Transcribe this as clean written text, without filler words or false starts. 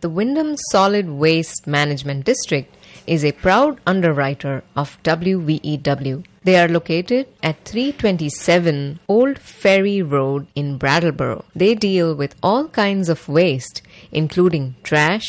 The Wyndham Solid Waste Management District is a proud underwriter of WVEW. They are located at 327 Old Ferry Road in Brattleboro. They deal with all kinds of waste, including trash,